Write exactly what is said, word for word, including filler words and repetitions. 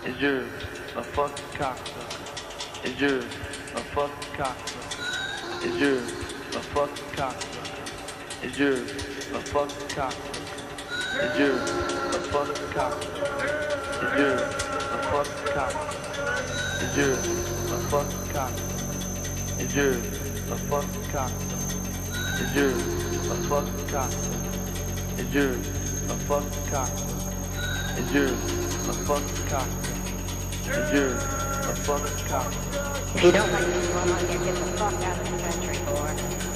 Is you a fucking cocksucker? Is you a fucking cocksucker? Is you a fucking cocksucker? Is you a fucking cocksucker? Is you a fucking cocksucker? Is you a fucking cocksucker? Is you a fucking cocksucker? Is you a fucking cocksucker? Is you a fucking cocksucker? Is you a fucking cocksucker? Is you a fucking cocksucker? Is you a fucking cocksucker? If you don't like this woman, you get the fuck out of the country, whore.